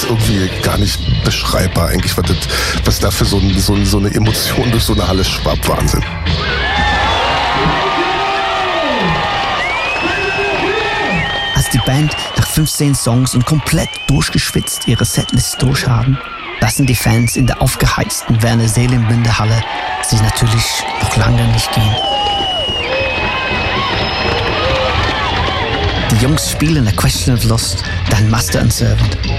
ist irgendwie gar nicht beschreibbar eigentlich, was da für so eine Emotion durch so eine Halle schwappt. Wahnsinn. Als die Band nach 15 Songs und komplett durchgeschwitzt ihre Setlist durchhaben, lassen die Fans in der aufgeheizten Werner Seelenbinder Halle sich natürlich noch lange nicht gehen. Die Jungs spielen A Question of Lust, dann Master and Servant.